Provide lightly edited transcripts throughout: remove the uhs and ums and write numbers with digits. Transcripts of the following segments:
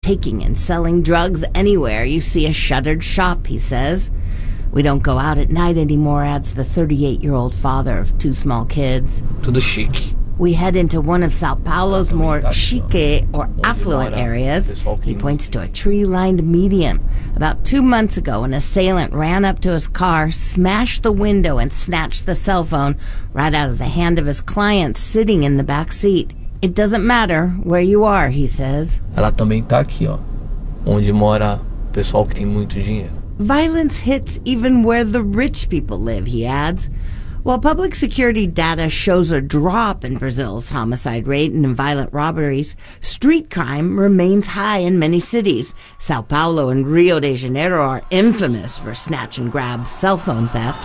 taking and selling drugs anywhere you see a shuttered shop, he says. We don't go out at night anymore, adds the 38-year-old father of 2 small kids. Tudo chique. We head into one of Sao Paulo's more chique or affluent areas. He points to a tree-lined median. About 2 months ago, an assailant ran up to his car, smashed the window, and snatched the cell phone right out of the hand of his client sitting in the back seat. It doesn't matter where you are, he says. Ela também tá aqui, ó, onde mora o pessoal que tem muito dinheiro. Violence hits even where the rich people live, he adds. While public security data shows a drop in Brazil's homicide rate and in violent robberies, street crime remains high in many cities. Sao Paulo and Rio de Janeiro are infamous for snatch and grab cell phone theft.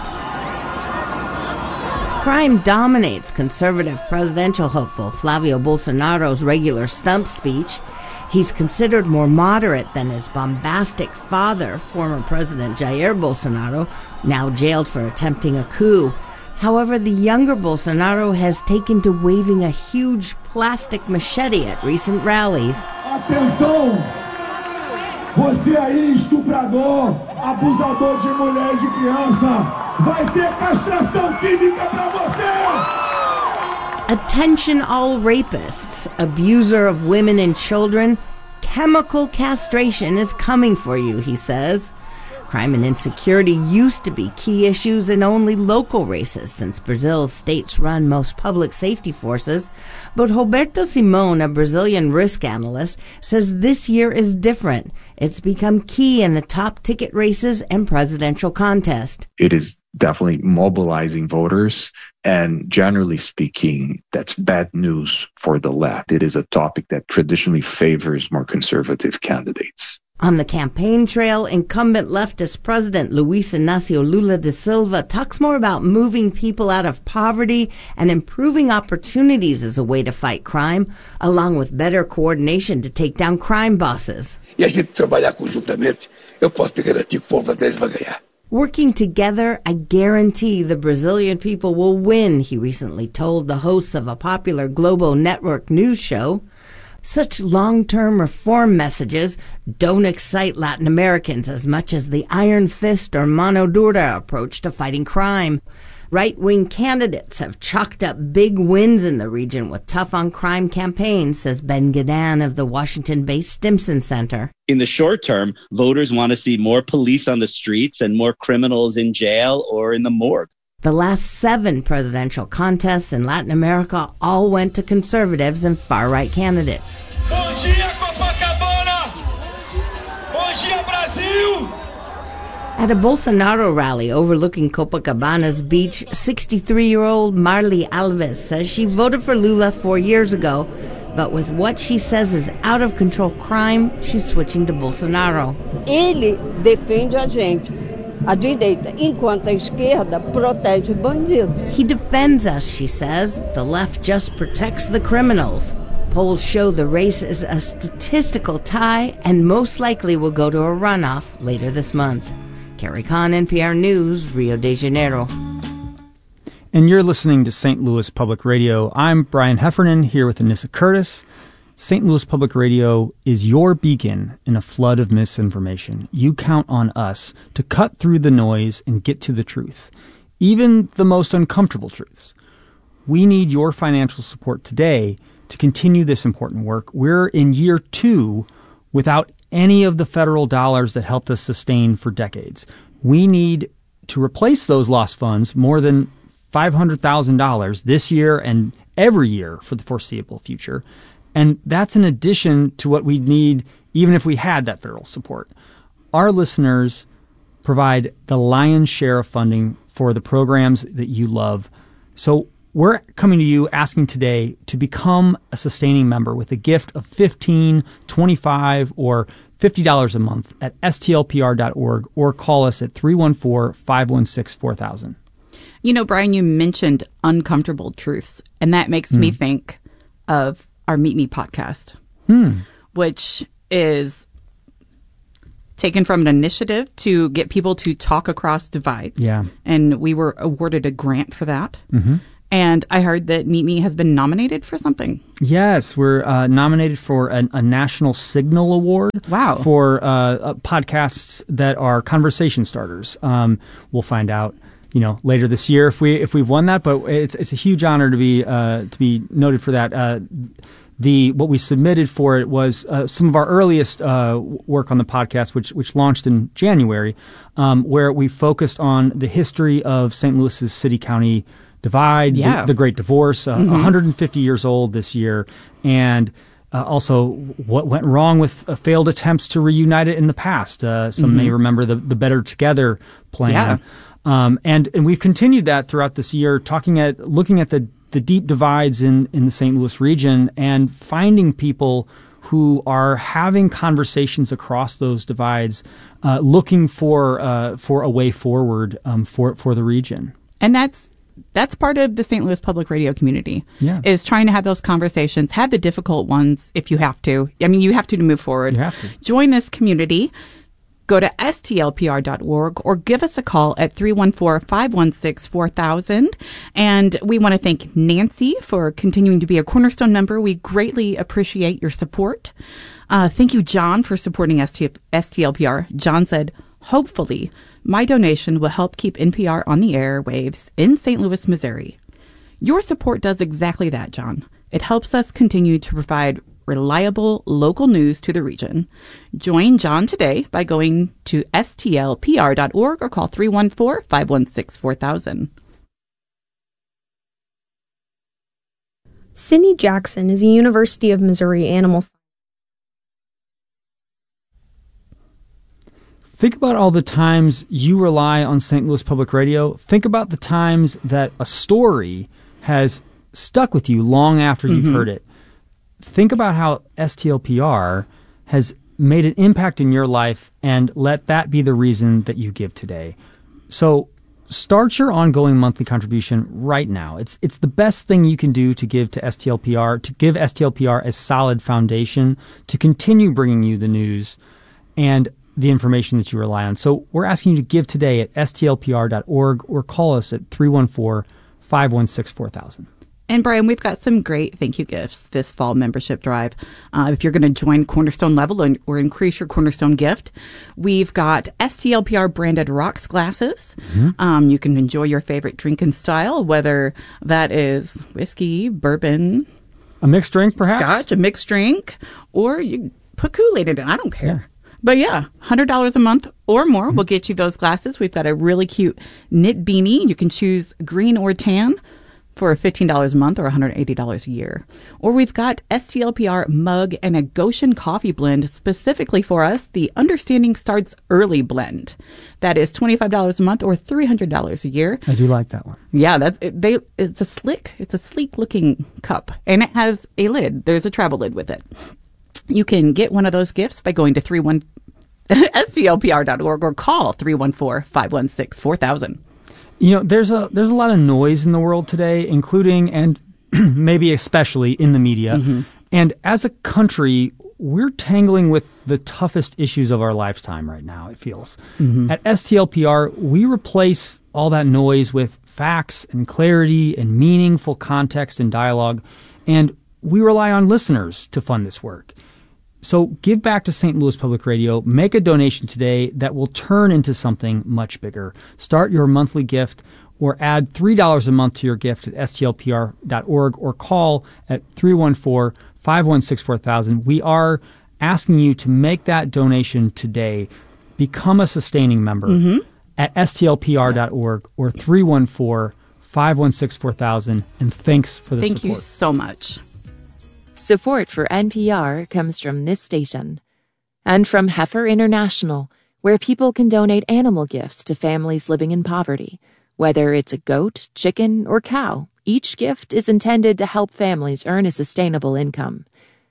Crime dominates conservative presidential hopeful Flavio Bolsonaro's regular stump speech. He's considered more moderate than his bombastic father, former President Jair Bolsonaro, now jailed for attempting a coup. However, the younger Bolsonaro has taken to waving a huge plastic machete at recent rallies. Atenção! Você aí, estuprador, abusador de mulher e de criança, vai ter castração química pra você! Attention all rapists, abuser of women and children, chemical castration is coming for you, he says. Crime and insecurity used to be key issues in only local races since Brazil's states run most public safety forces. But Roberto Simone, a Brazilian risk analyst, says this year is different. It's become key in the top ticket races and presidential contest. It is definitely mobilizing voters. And generally speaking, that's bad news for the left. It is a topic that traditionally favors more conservative candidates. On the campaign trail, incumbent leftist President Luiz Inácio Lula da Silva talks more about moving people out of poverty and improving opportunities as a way to fight crime, along with better coordination to take down crime bosses. E a gente trabalhar conjuntamente, eu posso te garantir que o povo brasileiro vai ganhar. Working together, I guarantee the Brazilian people will win, he recently told the hosts of a popular Globo Network news show. Such long-term reform messages don't excite Latin Americans as much as the iron fist or mano dura approach to fighting crime. Right-wing candidates have chalked up big wins in the region with tough-on-crime campaigns, says Ben Gadan of the Washington-based Stimson Center. In the short term, voters want to see more police on the streets and more criminals in jail or in the morgue. The last 7 presidential contests in Latin America all went to conservatives and far-right candidates. Bom dia, Copacabana! Bom dia, Brasil! At a Bolsonaro rally overlooking Copacabana's beach, 63-year-old Marli Alves says she voted for Lula 4 years ago, but with what she says is out-of-control crime, she's switching to Bolsonaro. Ele defende a gente. A direita, enquanto a esquerda protege bandido. He defends us, she says. The left just protects the criminals. Polls show the race is a statistical tie and most likely will go to a runoff later this month. Carrie Kahn, NPR News, Rio de Janeiro. And you're listening to St. Louis Public Radio. I'm Brian Heffernan here with Anissa Curtis. St. Louis Public Radio is your beacon in a flood of misinformation. You count on us to cut through the noise and get to the truth, even the most uncomfortable truths. We need your financial support today to continue this important work. We're in year 2 without any of the federal dollars that helped us sustain for decades. We need to replace those lost funds, more than $500,000 this year and every year for the foreseeable future. And that's in addition to what we'd need even if we had that federal support. Our listeners provide the lion's share of funding for the programs that you love. So we're coming to you asking today to become a sustaining member with a gift of $15, $25, or $50 a month at stlpr.org or call us at 314-516-4000. You know, Brian, you mentioned uncomfortable truths, and that makes me think of our Meet Me podcast, which is taken from an initiative to get people to talk across divides. Yeah. And we were awarded a grant for that. And I heard that Meet Me has been nominated for something. Yes, we're nominated for a National Signal Award. Wow. For podcasts that are conversation starters. We'll find out, later this year if we've won that. But it's a huge honor to be noted for that. What we submitted for it was some of our earliest work on the podcast, which launched in January, where we focused on the history of St. Louis's city-county divide, the Great Divorce, 150 years old this year, and also what went wrong with failed attempts to reunite it in the past. Some may remember the Better Together plan. Yeah. And we've continued that throughout this year, looking at the deep divides in the St. Louis region and finding people who are having conversations across those divides, looking for a way forward for the region. And that's part of the St. Louis Public Radio community, is trying to have those conversations, have the difficult ones if you have to. I mean, you have to move forward. You have to. Join this community. Go to stlpr.org or give us a call at 314-516-4000. And we want to thank Nancy for continuing to be a Cornerstone member. We greatly appreciate your support. Thank you, John, for supporting STLPR. John said, hopefully, my donation will help keep NPR on the airwaves in St. Louis, Missouri. Your support does exactly that, John. It helps us continue to provide reliable local news to the region. Join John today by going to stlpr.org or call 314-516-4000. Cindy Jackson is a University of Missouri animal scientist. Think about all the times you rely on St. Louis Public Radio. Think about the times that a story has stuck with you long after you've heard it. Think about how STLPR has made an impact in your life, and let that be the reason that you give today. So start your ongoing monthly contribution right now. It's the best thing you can do to give to STLPR, to give STLPR a solid foundation to continue bringing you the news and the information that you rely on. So we're asking you to give today at stlpr.org or call us at 314-516-4000. And Brian, we've got some great thank you gifts this fall membership drive. If you're going to join Cornerstone level or increase your Cornerstone gift, we've got STLPR branded rocks glasses. You can enjoy your favorite drink and style, whether that is whiskey, bourbon, a mixed drink, perhaps scotch, a mixed drink, or you put Kool-Aid in it. I don't care. Yeah. But yeah, $100 a month or more will get you those glasses. We've got a really cute knit beanie. You can choose green or tan for $15 a month or $180 a year. Or we've got STLPR mug and a Goshen coffee blend specifically for us, the Understanding Starts Early blend. That is $25 a month or $300 a year. I do like that one. Yeah, it's a sleek looking cup, and it has a lid. There's a travel lid with it. You can get one of those gifts by going to STLPR.org or call 314-516-4000. There's a lot of noise in the world today, including and maybe especially in the media. And as a country, we're tangling with the toughest issues of our lifetime right now, it feels. At STLPR, we replace all that noise with facts and clarity and meaningful context and dialogue, and we rely on listeners to fund this work. So give back to St. Louis Public Radio. Make a donation today that will turn into something much bigger. Start your monthly gift or add $3 a month to your gift at stlpr.org or call at 314-516-4000. We are asking you to make that donation today. Become a sustaining member at stlpr.org or 314-516-4000. And thanks for the support. Thank you so much. Support for NPR comes from this station and from Heifer International, where people can donate animal gifts to families living in poverty. Whether it's a goat, chicken, or cow, each gift is intended to help families earn a sustainable income.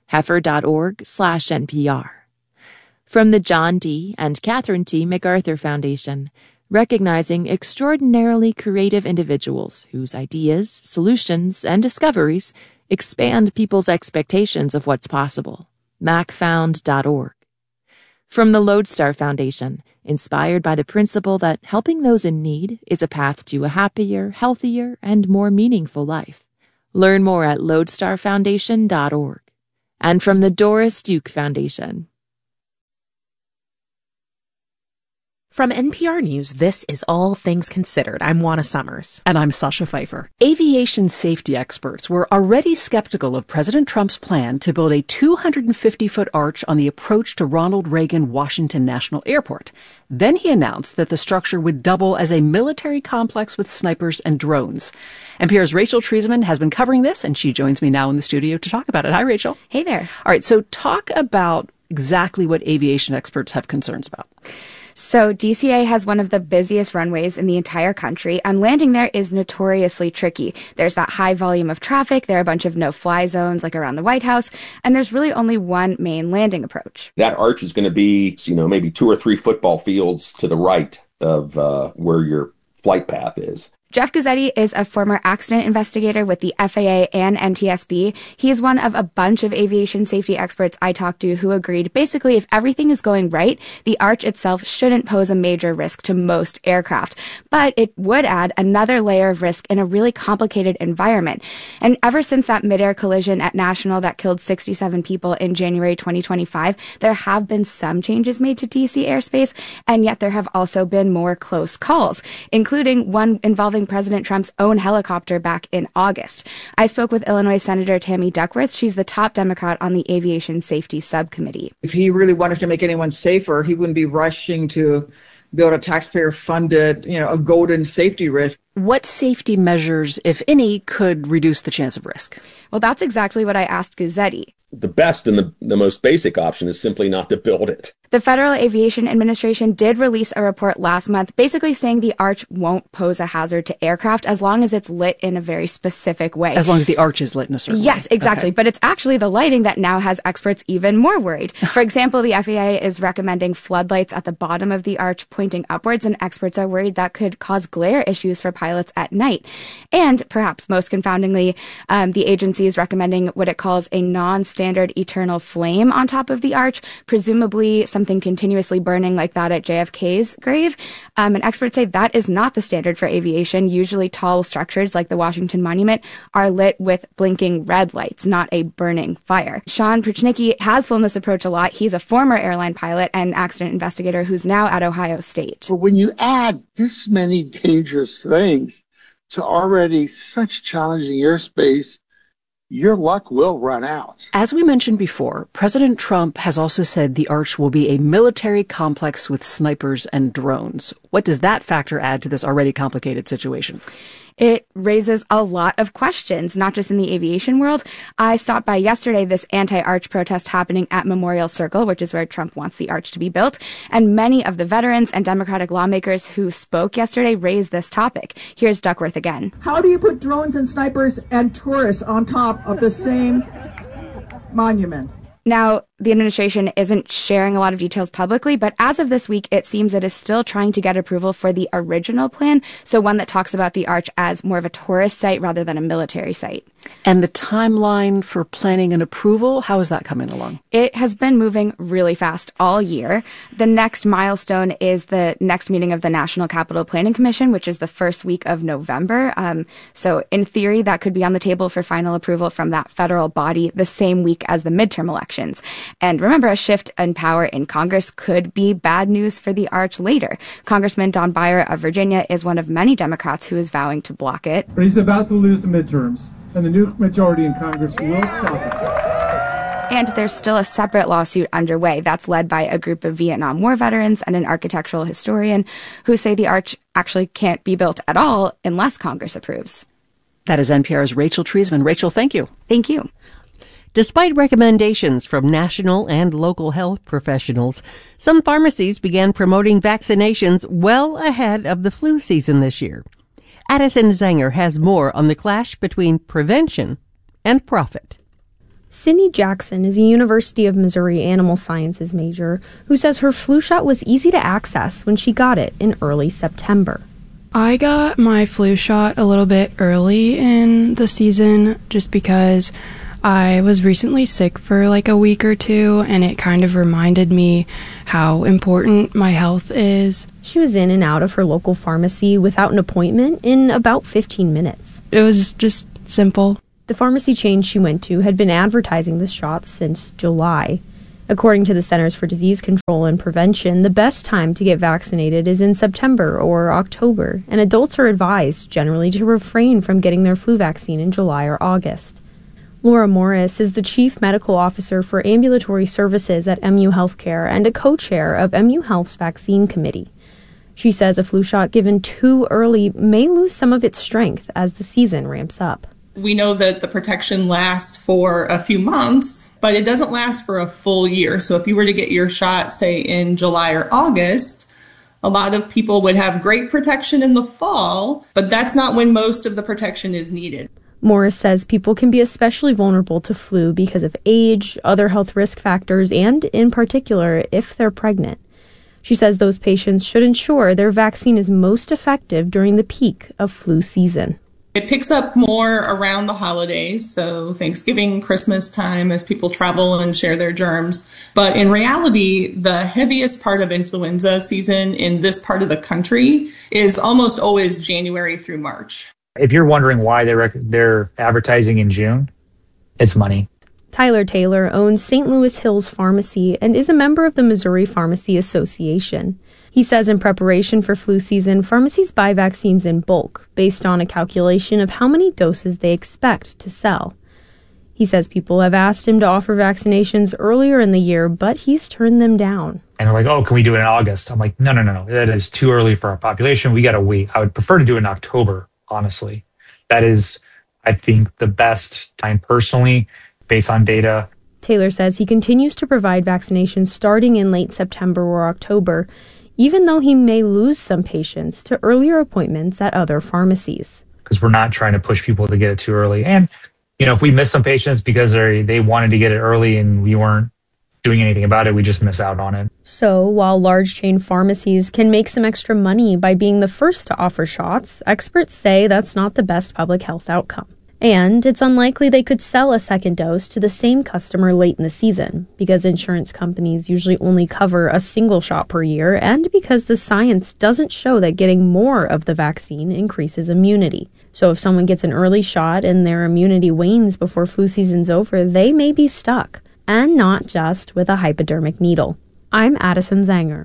Heifer.org/NPR. From the John D. and Catherine T. MacArthur Foundation, recognizing extraordinarily creative individuals whose ideas, solutions, and discoveries expand people's expectations of what's possible. MacFound.org. From the Lodestar Foundation, inspired by the principle that helping those in need is a path to a happier, healthier, and more meaningful life. Learn more at lodestarfoundation.org. And from the Doris Duke Foundation. From NPR News, this is All Things Considered. I'm Juana Summers. And I'm Sasha Pfeiffer. Aviation safety experts were already skeptical of President Trump's plan to build a 250-foot arch on the approach to Ronald Reagan Washington National Airport. Then he announced that the structure would double as a military complex with snipers and drones. NPR's Rachel Treisman has been covering this, and she joins me now in the studio to talk about it. Hi, Rachel. Hey there. All right, so talk about exactly what aviation experts have concerns about. So DCA has one of the busiest runways in the entire country, and landing there is notoriously tricky. There's that high volume of traffic, there are a bunch of no-fly zones like around the White House, and there's really only one main landing approach. That arch is going to be, maybe 2 or 3 football fields to the right of where your flight path is. Jeff Guzzetti is a former accident investigator with the FAA and NTSB. He's one of a bunch of aviation safety experts I talked to who agreed basically if everything is going right, the arch itself shouldn't pose a major risk to most aircraft. But it would add another layer of risk in a really complicated environment. And ever since that midair collision at National that killed 67 people in January 2025, there have been some changes made to DC airspace, and yet there have also been more close calls, including one involving President Trump's own helicopter back in August. I spoke with Illinois Senator Tammy Duckworth. She's the top Democrat on the Aviation Safety Subcommittee. If he really wanted to make anyone safer, he wouldn't be rushing to build a taxpayer-funded, a golden safety risk. What safety measures, if any, could reduce the chance of risk? Well, that's exactly what I asked Guzzetti. The best and the most basic option is simply not to build it. The Federal Aviation Administration did release a report last month basically saying the arch won't pose a hazard to aircraft as long as it's lit in a very specific way. As long as the arch is lit in a certain way. Yes, exactly. Okay. But it's actually the lighting that now has experts even more worried. For example, the FAA is recommending floodlights at the bottom of the arch pointing upwards, and experts are worried that could cause glare issues for pilots at night. And perhaps most confoundingly, the agency is recommending what it calls a non-standard eternal flame on top of the arch, presumably something continuously burning like that at JFK's grave. And experts say that is not the standard for aviation. Usually tall structures like the Washington Monument are lit with blinking red lights, not a burning fire. Sean Pruchnicki has flown this approach a lot. He's a former airline pilot and accident investigator who's now at Ohio State. But when you add this many dangerous things to already such challenging airspace, your luck will run out. As we mentioned before, President Trump has also said the arch will be a military complex with snipers and drones. What does that factor add to this already complicated situation? It raises a lot of questions, not just in the aviation world. I stopped by yesterday this anti-arch protest happening at Memorial Circle, which is where Trump wants the arch to be built. And many of the veterans and Democratic lawmakers who spoke yesterday raised this topic. Here's Duckworth again. How do you put drones and snipers and tourists on top of the same monument? Now, the administration isn't sharing a lot of details publicly, but as of this week, it seems it is still trying to get approval for the original plan, so one that talks about the arch as more of a tourist site rather than a military site. And the timeline for planning and approval, how is that coming along? It has been moving really fast all year. The next milestone is the next meeting of the National Capital Planning Commission, which is the first week of November. So in theory, that could be on the table for final approval from that federal body the same week as the midterm elections. And remember, a shift in power in Congress could be bad news for the arch later. Congressman Don Beyer of Virginia is one of many Democrats who is vowing to block it. But he's about to lose the midterms, and the new majority in Congress will stop it. And there's still a separate lawsuit underway that's led by a group of Vietnam War veterans and an architectural historian who say the arch actually can't be built at all unless Congress approves. That is NPR's Rachel Treisman. Rachel, thank you. Thank you. Despite recommendations from national and local health professionals, some pharmacies began promoting vaccinations well ahead of the flu season this year. Addison Zanger has more on the clash between prevention and profit. Sydney Jackson is a University of Missouri animal sciences major who says her flu shot was easy to access when she got it in early September. I got my flu shot a little bit early in the season just because I was recently sick for like a week or two, and it kind of reminded me how important my health is. She was in and out of her local pharmacy without an appointment in about 15 minutes. It was just simple. The pharmacy chain she went to had been advertising the shots since July. According to the Centers for Disease Control and Prevention, the best time to get vaccinated is in September or October, and adults are advised generally to refrain from getting their flu vaccine in July or August. Laura Morris is the Chief Medical Officer for Ambulatory Services at MU Healthcare and a co-chair of MU Health's Vaccine Committee. She says a flu shot given too early may lose some of its strength as the season ramps up. We know that the protection lasts for a few months, but it doesn't last for a full year. So if you were to get your shot, say, in July or August, a lot of people would have great protection in the fall, but that's not when most of the protection is needed. Morris says people can be especially vulnerable to flu because of age, other health risk factors, and, in particular, if they're pregnant. She says those patients should ensure their vaccine is most effective during the peak of flu season. It picks up more around the holidays, so Thanksgiving, Christmas time, as people travel and share their germs. But in reality, the heaviest part of influenza season in this part of the country is almost always January through March. If you're wondering why they're advertising in June, it's money. Tyler Taylor owns St. Louis Hills Pharmacy and is a member of the Missouri Pharmacy Association. He says in preparation for flu season, pharmacies buy vaccines in bulk based on a calculation of how many doses they expect to sell. He says people have asked him to offer vaccinations earlier in the year, but he's turned them down. And they're like, oh, can we do it in August? I'm like, no. That is too early for our population. We got to wait. I would prefer to do it in October, honestly. That is, I think, the best time personally, based on data. Taylor says he continues to provide vaccinations starting in late September or October, even though he may lose some patients to earlier appointments at other pharmacies. Because we're not trying to push people to get it too early. And, if we miss some patients because they wanted to get it early and we weren't doing anything about it, we just miss out on it. So while large chain pharmacies can make some extra money by being the first to offer shots, experts say that's not the best public health outcome. And it's unlikely they could sell a second dose to the same customer late in the season, because insurance companies usually only cover a single shot per year, and because the science doesn't show that getting more of the vaccine increases immunity. So if someone gets an early shot and their immunity wanes before flu season's over, they may be stuck, and not just with a hypodermic needle. I'm Addison Zanger.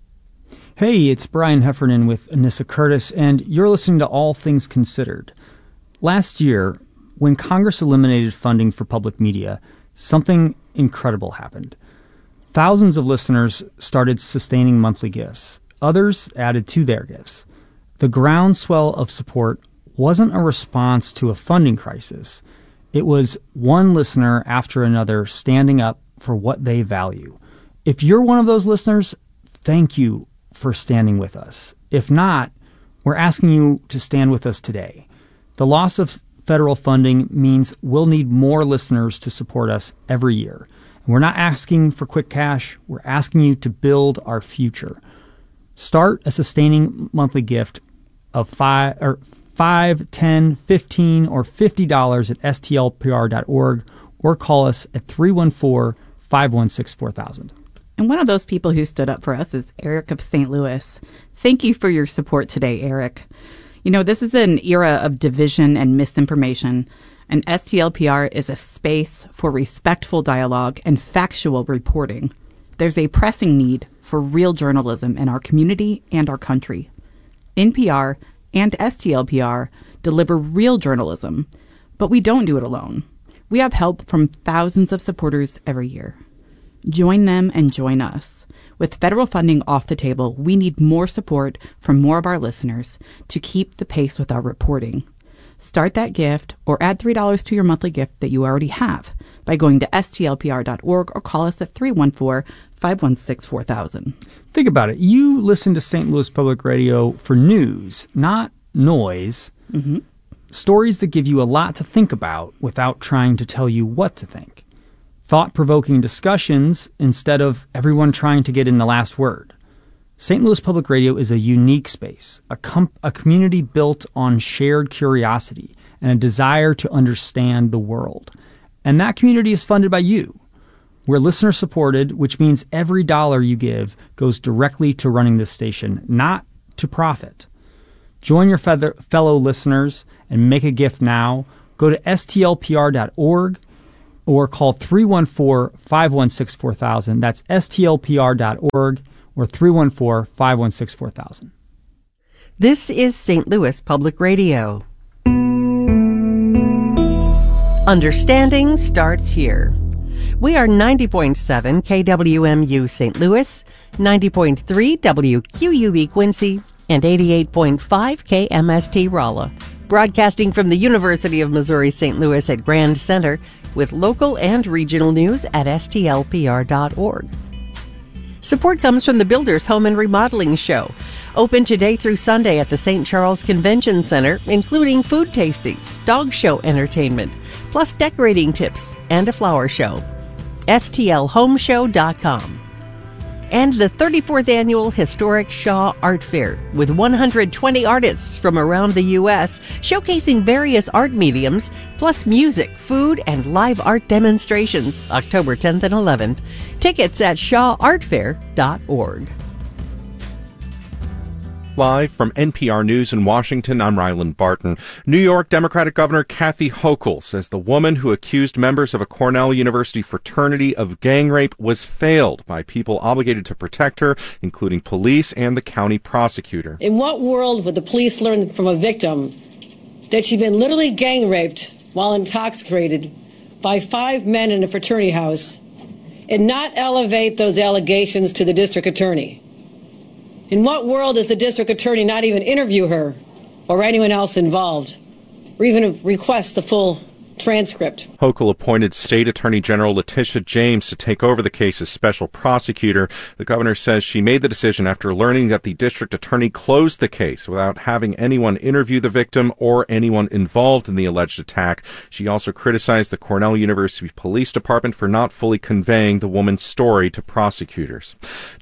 Hey, it's Brian Heffernan with Anissa Curtis, and you're listening to All Things Considered. Last year, when Congress eliminated funding for public media, something incredible happened. Thousands of listeners started sustaining monthly gifts. Others added to their gifts. The groundswell of support wasn't a response to a funding crisis. It was one listener after another standing up for what they value. If you're one of those listeners, thank you for standing with us. If not, we're asking you to stand with us today. The loss of federal funding means we'll need more listeners to support us every year. And we're not asking for quick cash. We're asking you to build our future. Start a sustaining monthly gift of $5, $10, $15, or $50 at stlpr.org or call us at 314-516-4000. And one of those people who stood up for us is Eric of St. Louis. Thank you for your support today, Eric. This is an era of division and misinformation, and STLPR is a space for respectful dialogue and factual reporting. There's a pressing need for real journalism in our community and our country. NPR and STLPR deliver real journalism, but we don't do it alone. We have help from thousands of supporters every year. Join them and join us. With federal funding off the table, we need more support from more of our listeners to keep the pace with our reporting. Start that gift or add $3 to your monthly gift that you already have by going to stlpr.org or call us at 314-516-4000. Think about it. You listen to St. Louis Public Radio for news, not noise. Mm-hmm. Stories that give you a lot to think about without trying to tell you what to think. Thought-provoking discussions instead of everyone trying to get in the last word. St. Louis Public Radio is a unique space, a community built on shared curiosity and a desire to understand the world. And that community is funded by you. We're listener-supported, which means every dollar you give goes directly to running this station, not to profit. Join your fellow listeners and make a gift now. Go to stlpr.org or call 314-516-4000. That's stlpr.org or 314-516-4000. This is St. Louis Public Radio. Understanding starts here. We are 90.7 KWMU St. Louis, 90.3 WQUB Quincy, and 88.5 KMST Rolla, broadcasting from the University of Missouri St. Louis at Grand Center with local and regional news at stlpr.org. Support comes from the Builders Home and Remodeling Show, open today through Sunday at the St. Charles Convention Center, including food tastings, dog show entertainment, plus decorating tips and a flower show. STLHomeshow.com. And the 34th Annual Historic Shaw Art Fair, with 120 artists from around the U.S. showcasing various art mediums, plus music, food, and live art demonstrations, October 10th and 11th. Tickets at shawartfair.org. Live from NPR News in Washington, I'm Ryland Barton. New York Democratic Governor Kathy Hochul says the woman who accused members of a Cornell University fraternity of gang rape was failed by people obligated to protect her, including police and the county prosecutor. In what world would the police learn from a victim that she'd been literally gang raped while intoxicated by 5 men in a fraternity house and not elevate those allegations to the district attorney? In what world does the district attorney not even interview her or anyone else involved, or even request the full transcript? Hochul appointed State Attorney General Letitia James to take over the case as special prosecutor. The governor says she made the decision after learning that the district attorney closed the case without having anyone interview the victim or anyone involved in the alleged attack. She also criticized the Cornell University Police Department for not fully conveying the woman's story to prosecutors.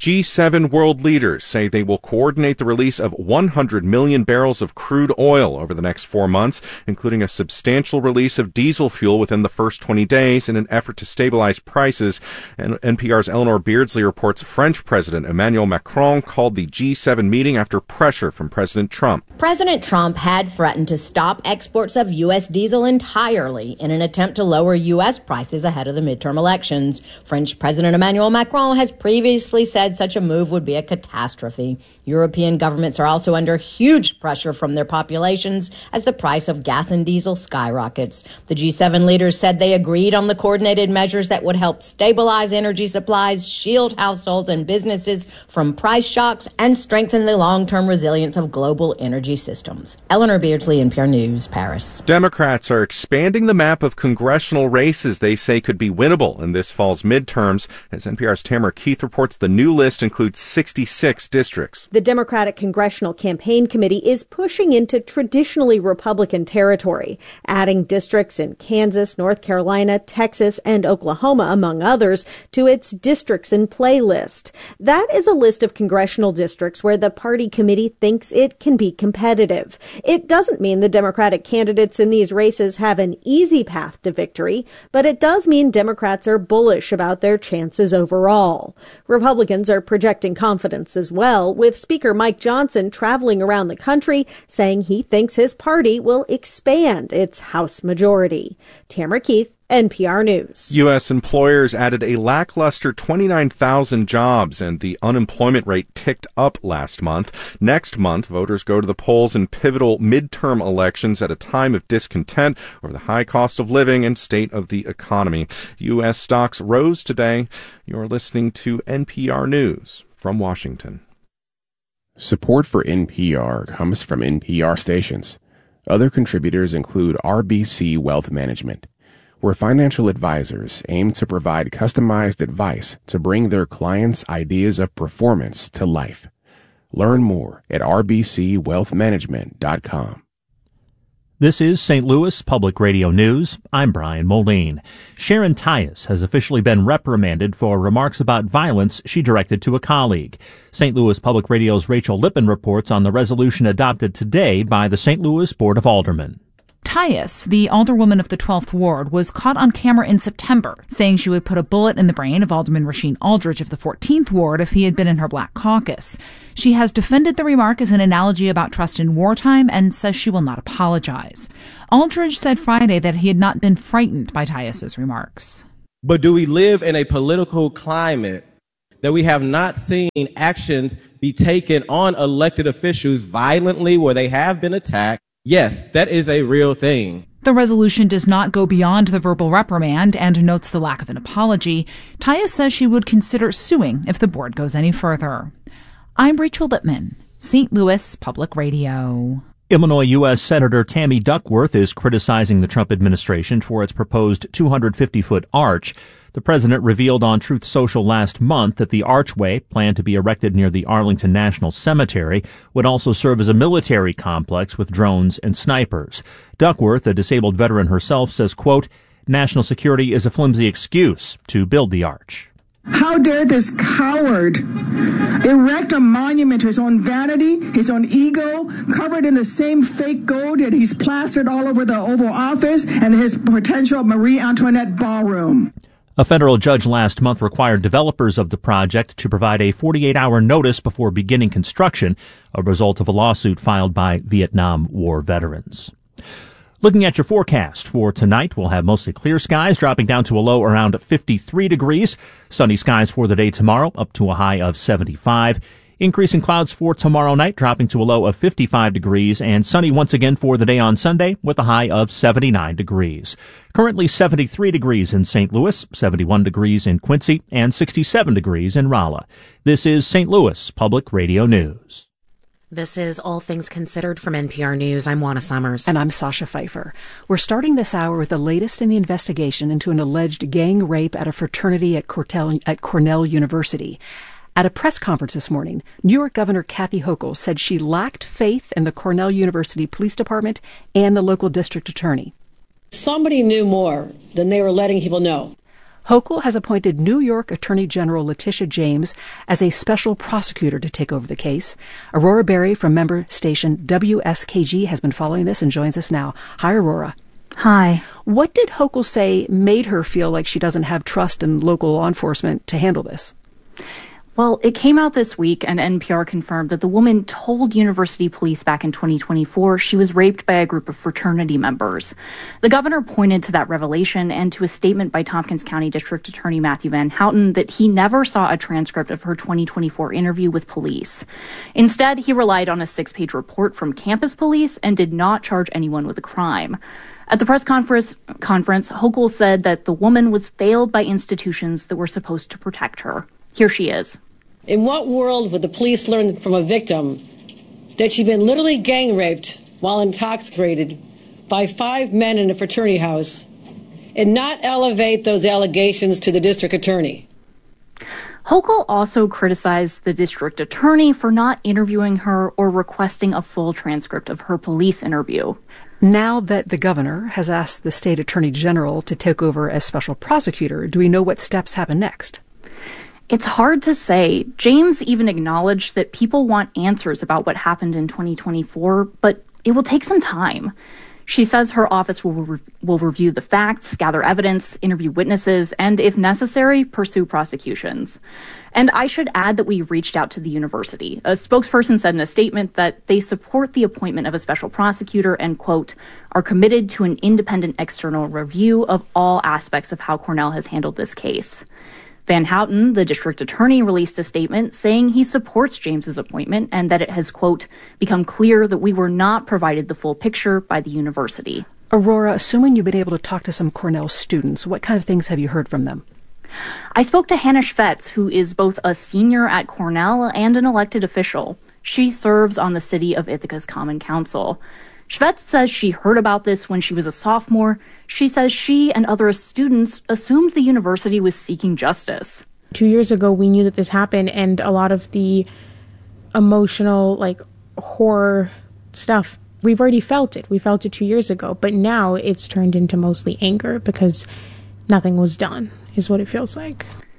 G7 world leaders say they will coordinate the release of 100 million barrels of crude oil over the next 4 months, including a substantial release of diesel fuel within the first 20 days in an effort to stabilize prices. And NPR's Eleanor Beardsley reports French President Emmanuel Macron called the G7 meeting after pressure from President Trump. President Trump had threatened to stop exports of U.S. diesel entirely in an attempt to lower U.S. prices ahead of the midterm elections. French President Emmanuel Macron has previously said such a move would be a catastrophe. European governments are also under huge pressure from their populations as the price of gas and diesel skyrockets. The G7 leaders said they agreed on the coordinated measures that would help stabilize energy supplies, shield households and businesses from price shocks, and strengthen the long-term resilience of global energy systems. Eleanor Beardsley, NPR News, Paris. Democrats are expanding the map of congressional races they say could be winnable in this fall's midterms. As NPR's Tamara Keith reports, the new list includes 66 districts. The Democratic Congressional Campaign Committee is pushing into traditionally Republican territory, adding districts in Kansas, North Carolina, Texas, and Oklahoma, among others, to its districts in play list. That is a list of congressional districts where the party committee thinks it can be competitive. It doesn't mean the Democratic candidates in these races have an easy path to victory, but it does mean Democrats are bullish about their chances overall. Republicans are projecting confidence as well, with Speaker Mike Johnson traveling around the country saying he thinks his party will expand its House majority. Tamara Keith, NPR News. U.S. employers added a lackluster 29,000 jobs, and the unemployment rate ticked up last month. Next month, voters go to the polls in pivotal midterm elections at a time of discontent over the high cost of living and state of the economy. U.S. stocks rose today. You're listening to NPR News from Washington. Support for NPR comes from NPR stations. Other contributors include RBC Wealth Management, where financial advisors aim to provide customized advice to bring their clients' ideas of performance to life. Learn more at rbcwealthmanagement.com. This is St. Louis Public Radio News. I'm Brian Moline. Sharon Tyus has officially been reprimanded for remarks about violence she directed to a colleague. St. Louis Public Radio's Rachel Lippin reports on the resolution adopted today by the St. Louis Board of Aldermen. Tyus, the alderwoman of the 12th Ward, was caught on camera in September, saying she would put a bullet in the brain of Alderman Rasheen Aldridge of the 14th Ward if he had been in her Black Caucus. She has defended the remark as an analogy about trust in wartime and says she will not apologize. Aldridge said Friday that he had not been frightened by Tyus's remarks. But do we live in a political climate that we have not seen actions be taken on elected officials violently where they have been attacked? Yes, that is a real thing. The resolution does not go beyond the verbal reprimand and notes the lack of an apology. Tyus says she would consider suing if the board goes any further. I'm Rachel Lippman, St. Louis Public Radio. Illinois U.S. Senator Tammy Duckworth is criticizing the Trump administration for its proposed 250-foot arch. The president revealed on Truth Social last month that the archway, planned to be erected near the Arlington National Cemetery, would also serve as a military complex with drones and snipers. Duckworth, a disabled veteran herself, says, quote, national security is a flimsy excuse to build the arch. How dare this coward erect a monument to his own vanity, his own ego, covered in the same fake gold that he's plastered all over the Oval Office and his potential Marie Antoinette ballroom. A federal judge last month required developers of the project to provide a 48-hour notice before beginning construction, a result of a lawsuit filed by Vietnam War veterans. Looking at your forecast for tonight, we'll have mostly clear skies, dropping down to a low around 53 degrees. Sunny skies for the day tomorrow, up to a high of 75. Increasing clouds for tomorrow night, dropping to a low of 55 degrees, and sunny once again for the day on Sunday with a high of 79 degrees. Currently 73 degrees in St. Louis, 71 degrees in Quincy, and 67 degrees in Rolla. This is St. Louis Public Radio News. This is All Things Considered from NPR News. I'm Juana Summers. And I'm Sasha Pfeiffer. We're starting this hour with the latest in the investigation into an alleged gang rape at a fraternity at Cornell University. At a press conference this morning, New York Governor Kathy Hochul said she lacked faith in the Cornell University Police Department and the local district attorney. Somebody knew more than they were letting people know. Hochul has appointed New York Attorney General Letitia James as a special prosecutor to take over the case. Aurora Berry from member station WSKG has been following this and joins us now. Hi, Aurora. Hi. What did Hochul say made her feel like she doesn't have trust in local law enforcement to handle this? Well, it came out this week, and NPR confirmed that the woman told university police back in 2024 she was raped by a group of fraternity members. The governor pointed to that revelation and to a statement by Tompkins County District Attorney Matthew Van Houten that he never saw a transcript of her 2024 interview with police. Instead, he relied on a 6-page report from campus police and did not charge anyone with a crime. At the press conference, Hochul said that the woman was failed by institutions that were supposed to protect her. Here she is. In what world would the police learn from a victim that she'd been literally gang raped while intoxicated by 5 men in a fraternity house and not elevate those allegations to the district attorney? Hochul also criticized the district attorney for not interviewing her or requesting a full transcript of her police interview. Now that the governor has asked the state attorney general to take over as special prosecutor, do we know what steps happen next? It's hard to say. James even acknowledged that people want answers about what happened in 2024, but it will take some time. She says her office will review the facts, gather evidence, interview witnesses, and, if necessary, pursue prosecutions. And I should add that we reached out to the university. A spokesperson said in a statement that they support the appointment of a special prosecutor and, quote, are committed to an independent external review of all aspects of how Cornell has handled this case. Van Houten, the district attorney, released a statement saying he supports James's appointment and that it has, quote, become clear that we were not provided the full picture by the university. Aurora, assuming you've been able to talk to some Cornell students, what kind of things have you heard from them? I spoke to Hannah Schvetz, who is both a senior at Cornell and an elected official. She serves on the City of Ithaca's Common Council. Schvetz says she heard about this when she was a sophomore. She says she and other students assumed the university was seeking justice. 2 years ago, we knew that this happened, and a lot of the emotional, horror stuff, we've already felt it. We felt it 2 years ago, but now it's turned into mostly anger because nothing was done, is what it feels like.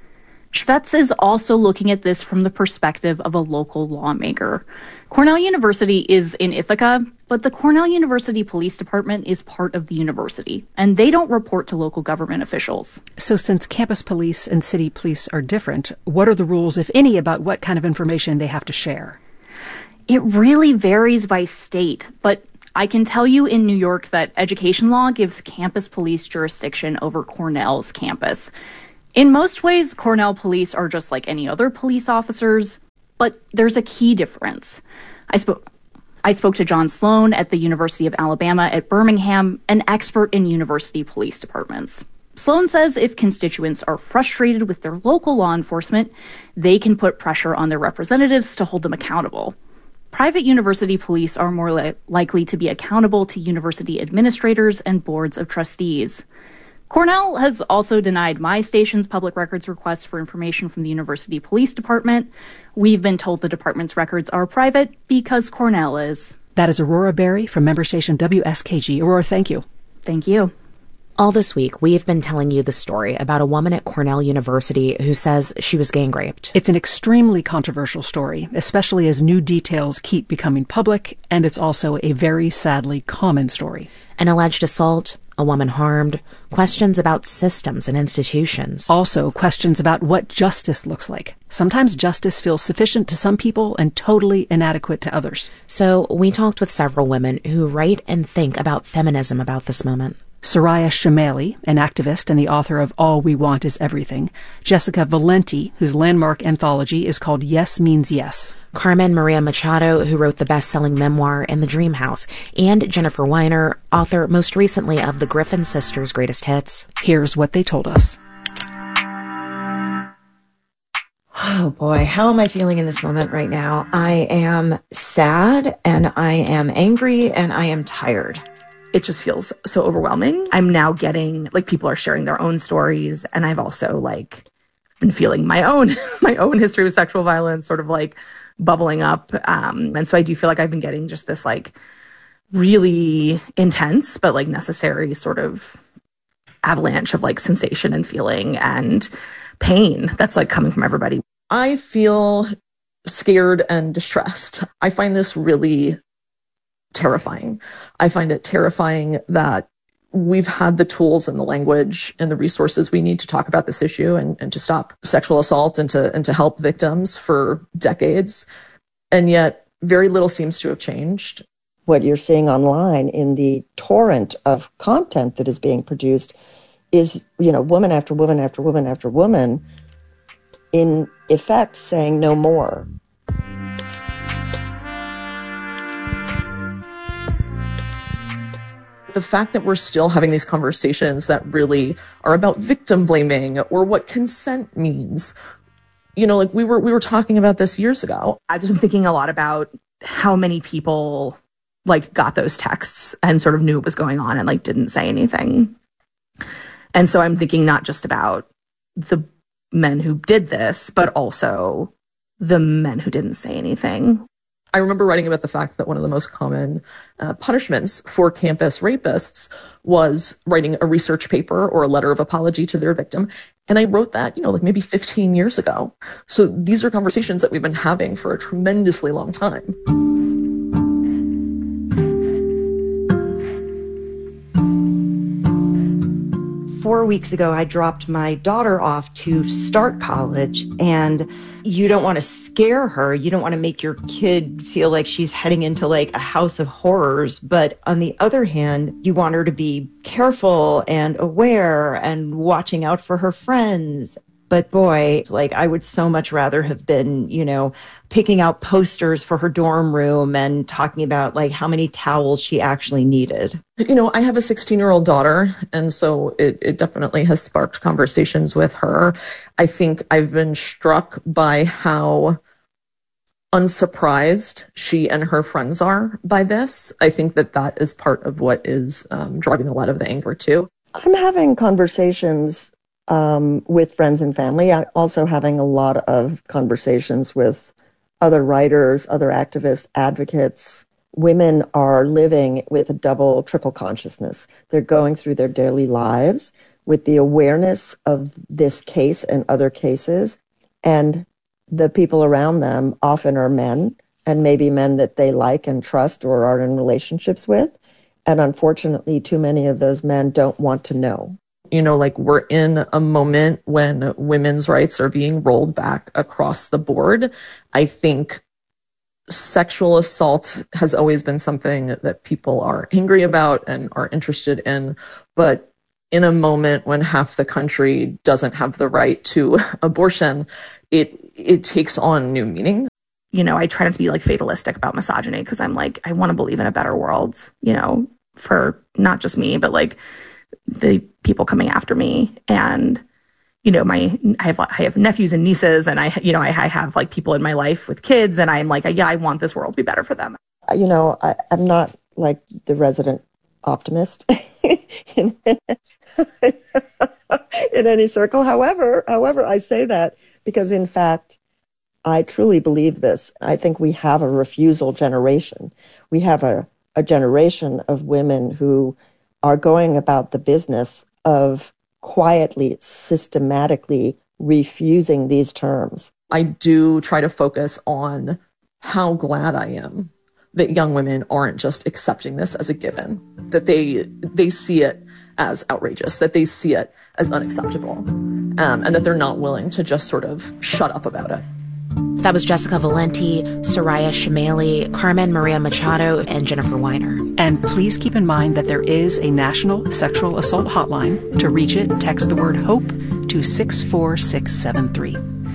Shvets is also looking at this from the perspective of a local lawmaker. Cornell University is in Ithaca, but the Cornell University Police Department is part of the university, and they don't report to local government officials. So since campus police and city police are different, what are the rules, if any, about what kind of information they have to share? It really varies by state, but I can tell you in New York that education law gives campus police jurisdiction over Cornell's campus. In most ways, Cornell police are just like any other police officers, but there's a key difference. I spoke to John Sloan at the University of Alabama at Birmingham, an expert in university police departments. Sloan says if constituents are frustrated with their local law enforcement, they can put pressure on their representatives to hold them accountable. Private university police are more likely to be accountable to university administrators and boards of trustees. Cornell has also denied my station's public records requests for information from the University Police Department. We've been told the department's records are private because Cornell is. That is Aurora Berry from member station WSKG. Aurora, thank you. Thank you. All this week, we've been telling you the story about a woman at Cornell University who says she was gang raped. It's an extremely controversial story, especially as new details keep becoming public, and it's also a very sadly common story. An alleged assault, a woman harmed, questions about systems and institutions. Also, questions about what justice looks like. Sometimes justice feels sufficient to some people and totally inadequate to others. So we talked with several women who write and think about feminism about this moment. Soraya Chemaly, an activist and the author of All We Want Is Everything. Jessica Valenti, whose landmark anthology is called Yes Means Yes. Carmen Maria Machado, who wrote the best-selling memoir In the Dream House. And Jennifer Weiner, author most recently of the Griffin Sisters' Greatest Hits. Here's what they told us. Oh boy, how am I feeling in this moment right now? I am sad and I am angry and I am tired. It just feels so overwhelming. I'm now getting, people are sharing their own stories, and I've also, been feeling my own history with sexual violence sort of, bubbling up. And so I do feel like I've been getting just this, really intense but, necessary sort of avalanche of, sensation and feeling and pain that's, coming from everybody. I feel scared and distressed. I find this really terrifying. I find it terrifying that we've had the tools and the language and the resources we need to talk about this issue and to stop sexual assault and to help victims for decades. And yet very little seems to have changed. What you're seeing online in the torrent of content that is being produced is, woman after woman after woman after woman, in effect saying no more. The fact that we're still having these conversations that really are about victim blaming or what consent means. We were talking about this years ago. I've just been thinking a lot about how many people got those texts and sort of knew what was going on and didn't say anything. And so I'm thinking not just about the men who did this, but also the men who didn't say anything. I remember writing about the fact that one of the most common punishments for campus rapists was writing a research paper or a letter of apology to their victim. And I wrote that, maybe 15 years ago. So these are conversations that we've been having for a tremendously long time. 4 weeks ago, I dropped my daughter off to start college, and you don't want to scare her. You don't want to make your kid feel like she's heading into a house of horrors. But on the other hand, you want her to be careful and aware and watching out for her friends. But boy, I would so much rather have been, picking out posters for her dorm room and talking about how many towels she actually needed. I have a 16-year-old daughter, and so it definitely has sparked conversations with her. I think I've been struck by how unsurprised she and her friends are by this. I think that is part of what is driving a lot of the anger too. I'm having conversations with friends and family. I'm also having a lot of conversations with other writers, other activists, advocates. Women are living with a double, triple consciousness. They're going through their daily lives with the awareness of this case and other cases, and the people around them often are men, and maybe men that they like and trust or are in relationships with. And unfortunately, too many of those men don't want to know. You know, like, we're in a moment when women's rights are being rolled back across the board. I think sexual assault has always been something that people are angry about and are interested in. But in a moment when half the country doesn't have the right to abortion, it takes on new meaning. You know, I try not to be like fatalistic about misogyny, because I'm like, I want to believe in a better world, you know, for not just me, but like the people coming after me. And, you know, I have nephews and nieces, and I have like people in my life with kids, and I'm like, yeah, I want this world to be better for them. You know, I'm not like the resident optimist in any circle. However, I say that because, in fact, I truly believe this. I think we have a refusal generation. We have a generation of women who are going about the business of quietly, systematically refusing these terms. I do try to focus on how glad I am that young women aren't just accepting this as a given, that they see it as outrageous, that they see it as unacceptable, and that they're not willing to just sort of shut up about it. That was Jessica Valenti, Soraya Shimali, Carmen Maria Machado, and Jennifer Weiner. And please keep in mind that there is a national sexual assault hotline. To reach it, text the word HOPE to 64673.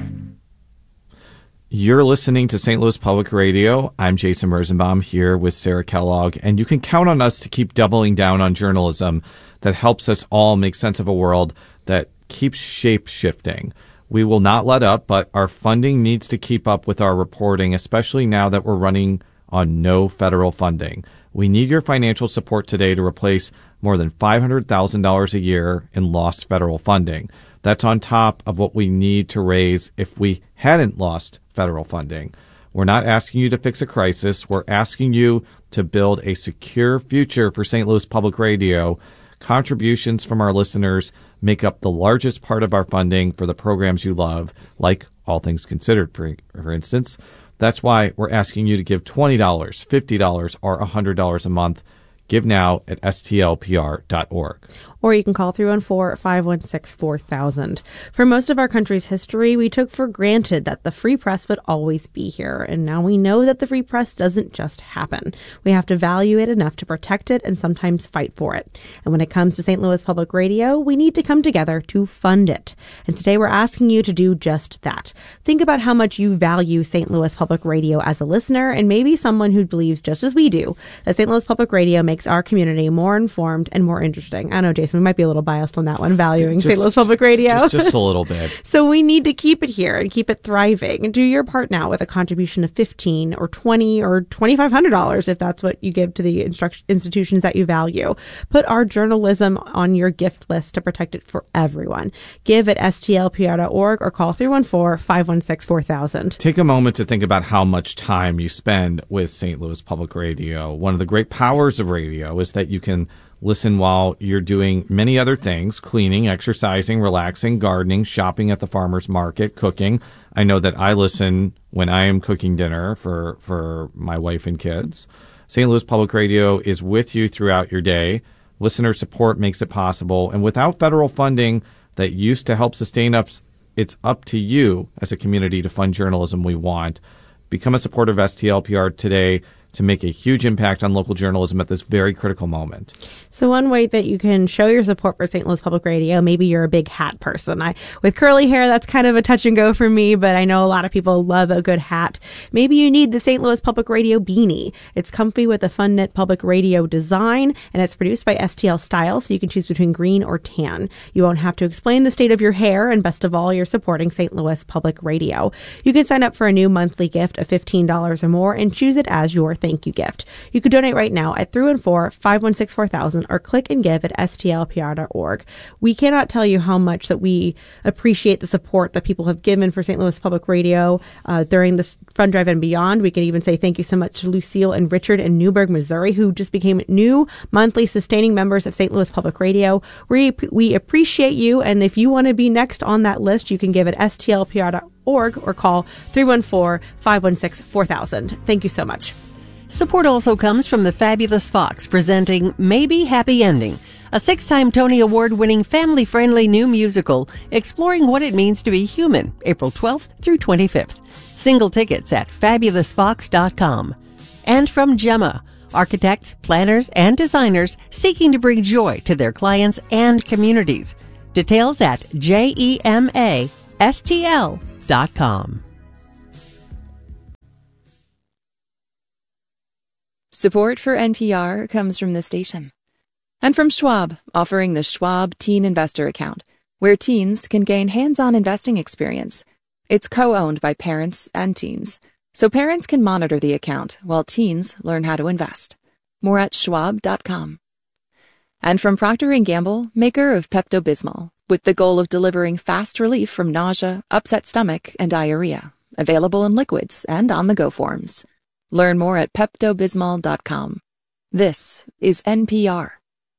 You're listening to St. Louis Public Radio. I'm Jason Rosenbaum here with Sarah Kellogg, and you can count on us to keep doubling down on journalism that helps us all make sense of a world that keeps shape-shifting. We will not let up, but our funding needs to keep up with our reporting, especially now that we're running on no federal funding. We need your financial support today to replace more than $500,000 a year in lost federal funding. That's on top of what we need to raise if we hadn't lost federal funding. We're not asking you to fix a crisis. We're asking you to build a secure future for St. Louis Public Radio. Contributions from our listeners make up the largest part of our funding for the programs you love, like All Things Considered, for instance. That's why we're asking you to give $20, $50, or $100 a month. Give now at stlpr.org. Or you can call 314-516-4000. For most of our country's history, we took for granted that the free press would always be here. And now we know that the free press doesn't just happen. We have to value it enough to protect it and sometimes fight for it. And when it comes to St. Louis Public Radio, we need to come together to fund it. And today we're asking you to do just that. Think about how much you value St. Louis Public Radio as a listener, and maybe someone who believes just as we do that St. Louis Public Radio makes our community more informed and more interesting. I know, Jason, we might be a little biased on that one, valuing St. Louis Public Radio. Just a little bit. So we need to keep it here and keep it thriving. Do your part now with a contribution of $15 or $20 or $2,500 if that's what you give to the institutions that you value. Put our journalism on your gift list to protect it for everyone. Give at stlpr.org or call 314-516-4000. Take a moment to think about how much time you spend with St. Louis Public Radio. One of the great powers of radio is that you can listen while you're doing many other things: cleaning, exercising, relaxing, gardening, shopping at the farmer's market, cooking. I know that I listen when I am cooking dinner for my wife and kids. St. Louis Public Radio is with you throughout your day. Listener support makes it possible. And without federal funding that used to help sustain us, it's up to you as a community to fund journalism we want. Become a supporter of STLPR today to make a huge impact on local journalism at this very critical moment. So one way that you can show your support for St. Louis Public Radio, maybe you're a big hat person. With curly hair, that's kind of a touch and go for me, but I know a lot of people love a good hat. Maybe you need the St. Louis Public Radio beanie. It's comfy with a fun knit public radio design, and it's produced by STL Style, so you can choose between green or tan. You won't have to explain the state of your hair, and best of all, you're supporting St. Louis Public Radio. You can sign up for a new monthly gift of $15 or more and choose it as your thank you gift. You could donate right now at 314-516-4000 or click and give at stlpr.org. We cannot tell you how much that we appreciate the support that people have given for St. Louis Public Radio during this fund drive and beyond. We can even say thank you so much to Lucille and Richard in Newburgh, Missouri, who just became new monthly sustaining members of St. Louis Public Radio. We appreciate you, and if you want to be next on that list, you can give at stlpr.org or call 314-516-4000. Thank you so much. Support also comes from the Fabulous Fox, presenting Maybe Happy Ending, a 6-time Tony Award-winning family-friendly new musical exploring what it means to be human, April 12th through 25th. Single tickets at fabulousfox.com. And from Gemma, architects, planners, and designers seeking to bring joy to their clients and communities. Details at gemastl.com. Support for NPR comes from this station. And from Schwab, offering the Schwab Teen Investor Account, where teens can gain hands-on investing experience. It's co-owned by parents and teens, so parents can monitor the account while teens learn how to invest. More at schwab.com. And from Procter & Gamble, maker of Pepto-Bismol, with the goal of delivering fast relief from nausea, upset stomach, and diarrhea. Available in liquids and on-the-go forms. Learn more at peptobismol.com. This is NPR.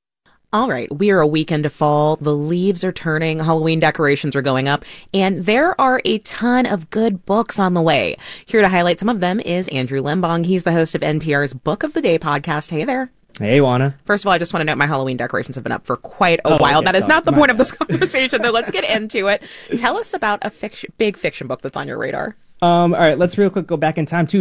All right, we are a week into fall. The leaves are turning, Halloween decorations are going up, and there are a ton of good books on the way. Here to highlight some of them is Andrew Limbong. He's the host of NPR's Book of the Day podcast. Hey there. Hey, Juana. First of all, I just want to note my Halloween decorations have been up for quite a while. That is not the point of this conversation, though. Let's get into it. Tell us about a big fiction book that's on your radar. All right, let's real quick go back in time to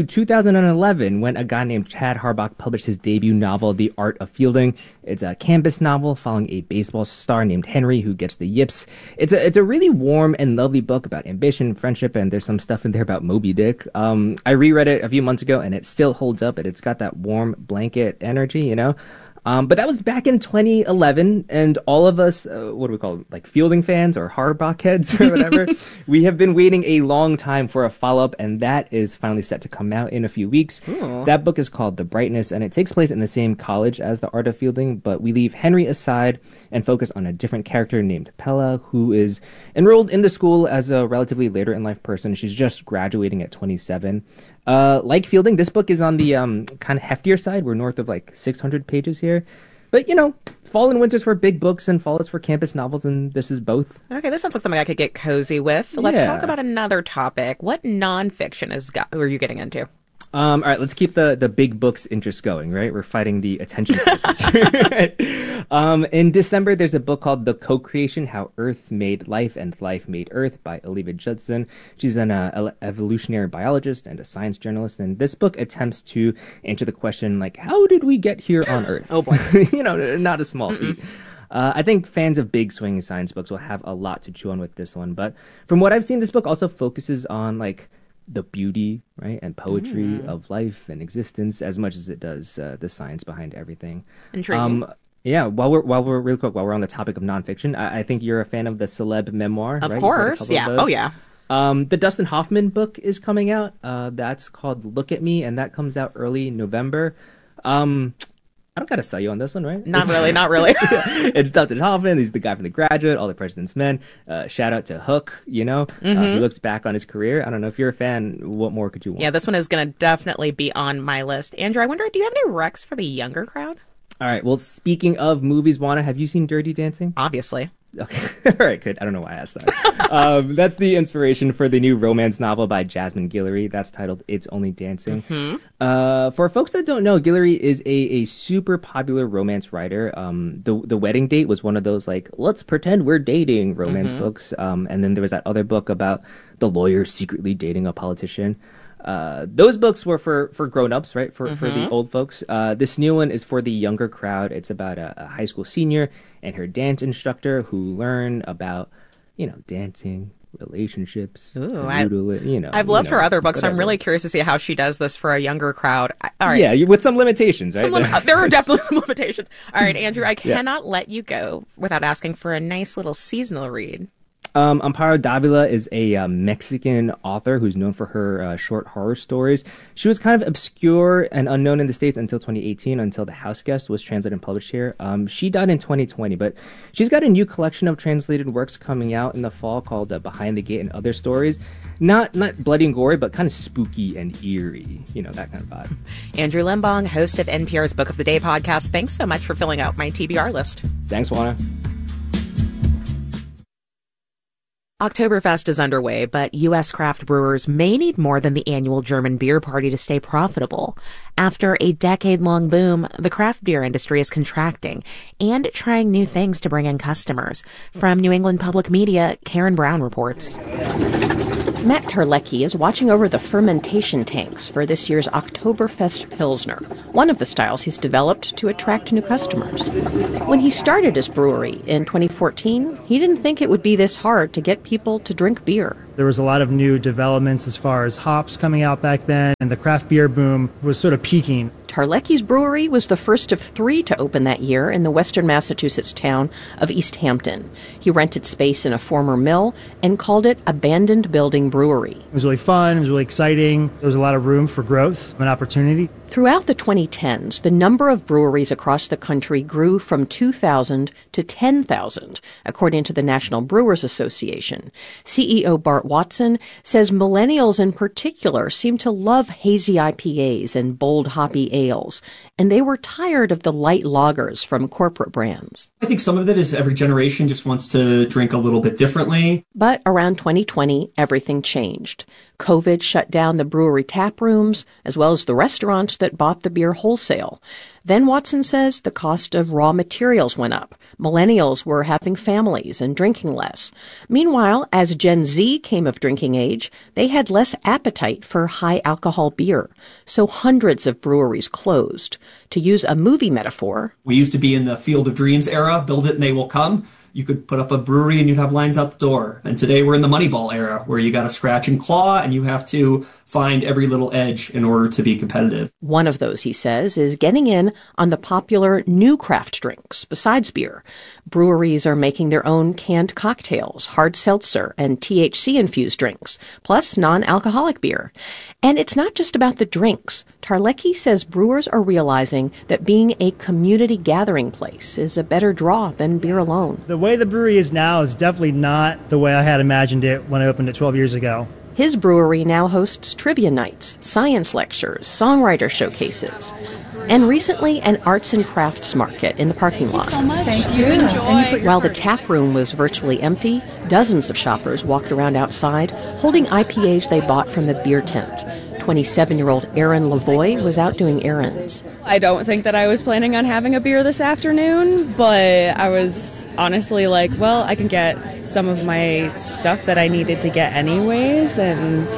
2011 when a guy named Chad Harbach published his debut novel, The Art of Fielding. It's a campus novel following a baseball star named Henry who gets the yips. It's a really warm and lovely book about ambition, friendship, and there's some stuff in there about Moby Dick. I reread it a few months ago and it still holds up, and it's got that warm blanket energy, you know? But that was back in 2011, and all of us, what do we call them, like Fielding fans or Harbach heads or whatever, we have been waiting a long time for a follow-up, and that is finally set to come out in a few weeks. Ooh. That book is called The Brightness, and it takes place in the same college as The Art of Fielding, but we leave Henry aside and focus on a different character named Pella, who is enrolled in the school as a relatively later in life person. She's just graduating at 27. Like Fielding, this book is on the kind of heftier side. We're north of like 600 pages here. But, you know, fall and winter's for big books and fall is for campus novels, and this is both. Okay, this sounds like something I could get cozy with. Let's talk about another topic. What nonfiction are you getting into? All right, let's keep the big books interest going, right? We're fighting the attention crisis. In December, there's a book called The Co-Creation, How Earth Made Life and Life Made Earth by Olivia Judson. She's an evolutionary biologist and a science journalist, and this book attempts to answer the question, like, how did we get here on Earth? Oh, boy. You know, not a small feat. I think fans of big swinging science books will have a lot to chew on with this one, but from what I've seen, this book also focuses on, like, the beauty, right, and poetry of life and existence as much as it does the science behind everything. Intriguing. Yeah, while we're real quick, while we're on the topic of nonfiction, I think you're a fan of the celeb memoir, of right? course, yeah. Oh, yeah. The Dustin Hoffman book is coming out. That's called Look at Me, and that comes out early November. I don't gotta sell you on this one, right? Not really. It's Dustin Hoffman. He's the guy from The Graduate, All the President's Men. Shout out to Hook, you know. He looks back on his career. I don't know if you're a fan. What more could you want? Yeah, this one is going to definitely be on my list. Andrew, I wonder, do you have any recs for the younger crowd? All right. Well, speaking of movies, Juana, have you seen Dirty Dancing? Obviously. Okay. All right, good. I don't know why I asked that. That's the inspiration for the new romance novel by Jasmine Guillory. That's titled It's Only Dancing. For folks that don't know, Guillory is a super popular romance writer. The Wedding Date was one of those, like, let's pretend we're dating romance books. And then there was that other book about the lawyer secretly dating a politician. Those books were for grown-ups, right? For the old folks. This new one is for the younger crowd. It's about a high school senior and her dance instructor who learn about, you know, dancing, relationships. Ooh, I've loved her other books, so I'm really curious to see how she does this for a younger crowd. All right. Yeah, with some limitations, right? There are definitely some limitations. All right, Andrew, I cannot let you go without asking for a nice little seasonal read. Amparo Davila is a Mexican author who's known for her short horror stories. She was kind of obscure and unknown in the States until 2018, until The House Guest was translated and published here. She died in 2020, but she's got a new collection of translated works coming out in the fall called Behind the Gate and Other Stories. Not bloody and gory, but kind of spooky and eerie, that kind of vibe. Andrew Lembong, host of NPR's Book of the Day podcast. Thanks so much for filling out my TBR list. Thanks, Juana. Oktoberfest is underway, but U.S. craft brewers may need more than the annual German beer party to stay profitable. After a decade-long boom, the craft beer industry is contracting and trying new things to bring in customers. From New England Public Media, Karen Brown reports. Matt Tarlecki is watching over the fermentation tanks for this year's Oktoberfest Pilsner, one of the styles he's developed to attract new customers. When he started his brewery in 2014, he didn't think it would be this hard to get people to drink beer. There was a lot of new developments as far as hops coming out back then, and the craft beer boom was sort of peaking. Tarlecki's brewery was the first of 3 to open that year in the western Massachusetts town of East Hampton. He rented space in a former mill and called it Abandoned Building Brewery. It was really fun. It was really exciting. There was a lot of room for growth and opportunity. Throughout the 2010s, the number of breweries across the country grew from 2,000 to 10,000, according to the National Brewers Association. CEO Bart Watson says millennials in particular seem to love hazy IPAs and bold hoppy ales, and they were tired of the light lagers from corporate brands. I think some of it is every generation just wants to drink a little bit differently. But around 2020, everything changed. COVID shut down the brewery tap rooms, as well as the restaurants that bought the beer wholesale. Then Watson says the cost of raw materials went up. Millennials were having families and drinking less. Meanwhile, as Gen Z came of drinking age, they had less appetite for high alcohol beer. So hundreds of breweries closed. To use a movie metaphor, we used to be in the Field of Dreams era, build it and they will come. You could put up a brewery and you'd have lines out the door. And today we're in the Moneyball era where you got to scratch and claw and you have to find every little edge in order to be competitive. One of those, he says, is getting in on the popular new craft drinks besides beer. Breweries are making their own canned cocktails, hard seltzer, and THC-infused drinks, plus non-alcoholic beer. And it's not just about the drinks. Tarlecki says brewers are realizing that being a community gathering place is a better draw than beer alone. The way the brewery is now is definitely not the way I had imagined it when I opened it 12 years ago. His brewery now hosts trivia nights, science lectures, songwriter showcases, and recently an arts and crafts market in the parking lot. Thank you. Enjoy. While the tap room was virtually empty, dozens of shoppers walked around outside holding IPAs they bought from the beer tent. 27-year-old Erin Lavoie was out doing errands. I don't think that I was planning on having a beer this afternoon, but I was honestly like, well, I can get some of my stuff that I needed to get anyways and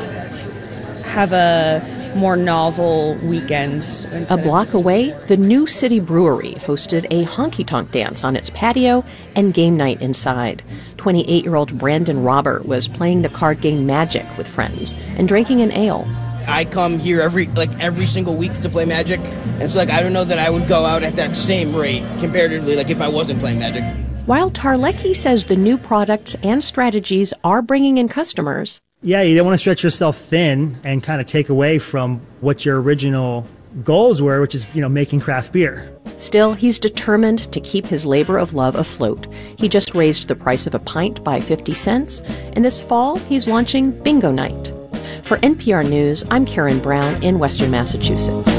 have a more novel weekend. A block away, the New City Brewery hosted a honky-tonk dance on its patio and game night inside. 28-year-old Brandon Robert was playing the card game Magic with friends and drinking an ale. I come here every single week to play Magic, and it's I don't know that I would go out at that same rate comparatively if I wasn't playing Magic. While Tarlecki says the new products and strategies are bringing in customers. Yeah, you don't want to stretch yourself thin and kind of take away from what your original goals were, which is, making craft beer. Still, he's determined to keep his labor of love afloat. He just raised the price of a pint by 50 cents, and this fall he's launching Bingo Night. For NPR News, I'm Karen Brown in Western Massachusetts.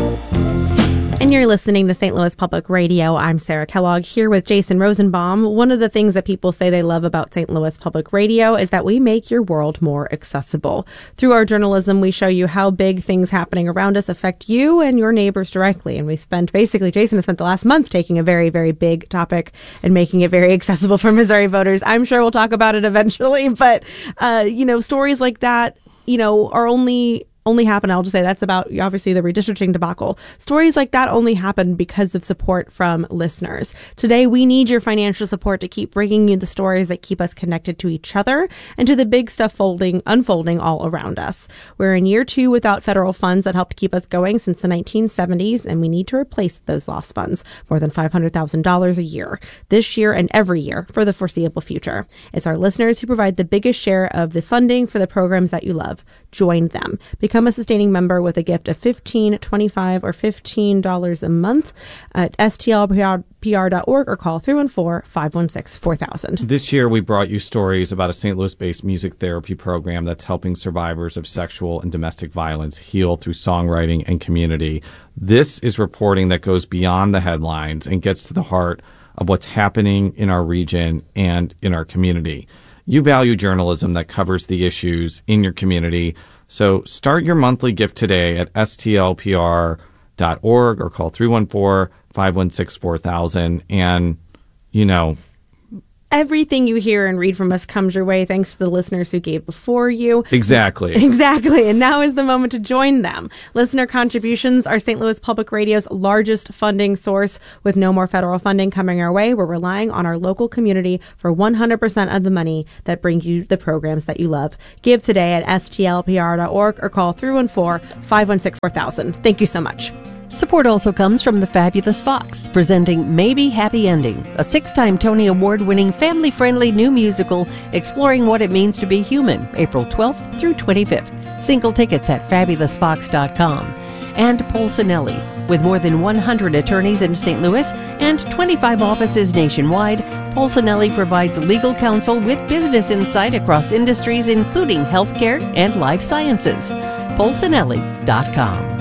And you're listening to St. Louis Public Radio. I'm Sarah Kellogg here with Jason Rosenbaum. One of the things that people say they love about St. Louis Public Radio is that we make your world more accessible. Through our journalism, we show you how big things happening around us affect you and your neighbors directly. And Jason has spent the last month taking a very, very big topic and making it very accessible for Missouri voters. I'm sure we'll talk about it eventually, but, stories like that, are only only happen, I'll just say that's about obviously the redistricting debacle. Stories like that only happen because of support from listeners. Today, we need your financial support to keep bringing you the stories that keep us connected to each other and to the big stuff unfolding all around us. We're in year 2 without federal funds that helped keep us going since the 1970s, and we need to replace those lost funds, more than $500,000 a year, this year and every year for the foreseeable future. It's our listeners who provide the biggest share of the funding for the programs that you love. Join them. Become a sustaining member with a gift of $15, $25, or $15 a month at stlpr.org or call 314-516-4000. This year, we brought you stories about a St. Louis-based music therapy program that's helping survivors of sexual and domestic violence heal through songwriting and community. This is reporting that goes beyond the headlines and gets to the heart of what's happening in our region and in our community. You value journalism that covers the issues in your community, so start your monthly gift today at stlpr.org or call 314-516-4000. And, everything you hear and read from us comes your way thanks to the listeners who gave before you. Exactly. And now is the moment to join them. Listener contributions are St. Louis Public Radio's largest funding source. With no more federal funding coming our way, we're relying on our local community for 100% of the money that brings you the programs that you love. Give today at stlpr.org or call 314-516-4000. Thank you so much. Support also comes from the Fabulous Fox, presenting Maybe Happy Ending, a 6-time Tony Award-winning family-friendly new musical exploring what it means to be human, April 12th through 25th. Single tickets at fabulousfox.com. And Polsinelli, with more than 100 attorneys in St. Louis and 25 offices nationwide, Polsinelli provides legal counsel with business insight across industries including healthcare and life sciences. Polsinelli.com.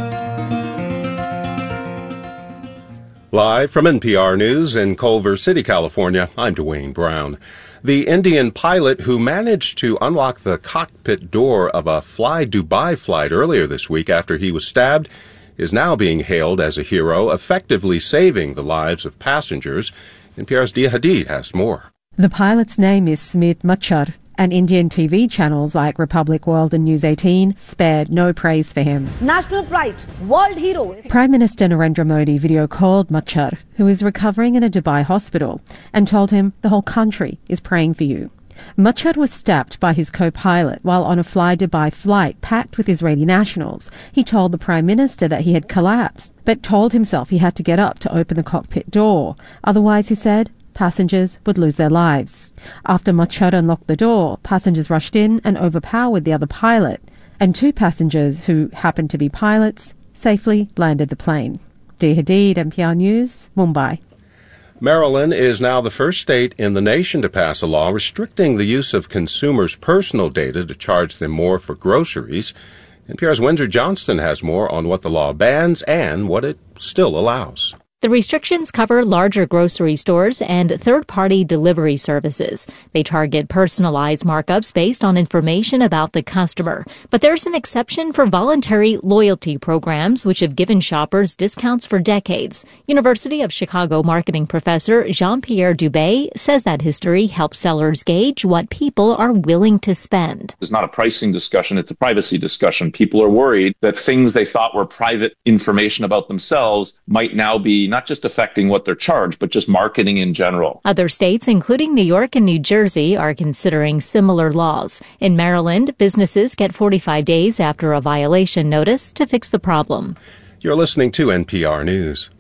Live from NPR News in Culver City, California, I'm Dwayne Brown. The Indian pilot who managed to unlock the cockpit door of a Fly Dubai flight earlier this week after he was stabbed is now being hailed as a hero, effectively saving the lives of passengers. NPR's Dia Hadid has more. The pilot's name is Smit Machar, and Indian TV channels like Republic World and News 18 spared no praise for him. National pride, world hero. Prime Minister Narendra Modi video called Machar, who is recovering in a Dubai hospital, and told him the whole country is praying for you. Machar was stabbed by his co-pilot while on a Fly Dubai flight packed with Israeli nationals. He told the Prime Minister that he had collapsed, but told himself he had to get up to open the cockpit door. Otherwise, he said, passengers would lose their lives. After Machar unlocked the door, passengers rushed in and overpowered the other pilot, and 2 passengers who happened to be pilots safely landed the plane. Dia Hadid, NPR News, Mumbai. Maryland is now the first state in the nation to pass a law restricting the use of consumers' personal data to charge them more for groceries. NPR's Windsor Johnston has more on what the law bans and what it still allows. The restrictions cover larger grocery stores and third-party delivery services. They target personalized markups based on information about the customer. But there's an exception for voluntary loyalty programs, which have given shoppers discounts for decades. University of Chicago marketing professor Jean-Pierre Dubé says that history helps sellers gauge what people are willing to spend. It's not a pricing discussion, it's a privacy discussion. People are worried that things they thought were private information about themselves might now be not just affecting what they're charged, but just marketing in general. Other states, including New York and New Jersey, are considering similar laws. In Maryland, businesses get 45 days after a violation notice to fix the problem. You're listening to NPR News.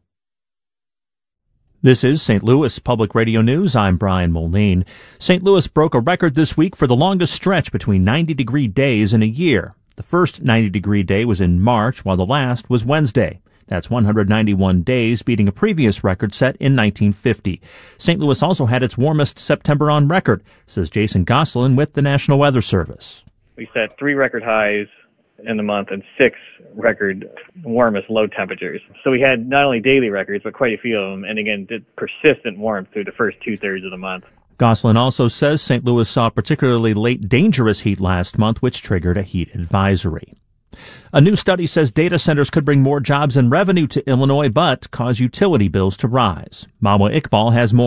This is St. Louis Public Radio News. I'm Brian Mulneen. St. Louis broke a record this week for the longest stretch between 90-degree days in a year. The first 90-degree day was in March, while the last was Wednesday. That's 191 days, beating a previous record set in 1950. St. Louis also had its warmest September on record, says Jason Gosselin with the National Weather Service. We set 3 record highs in the month and 6 record warmest low temperatures. So we had not only daily records, but quite a few of them, and again, did persistent warmth through the first 2/3 of the month. Gosselin also says St. Louis saw particularly late dangerous heat last month, which triggered a heat advisory. A new study says data centers could bring more jobs and revenue to Illinois, but cause utility bills to rise. Mawa Iqbal has more.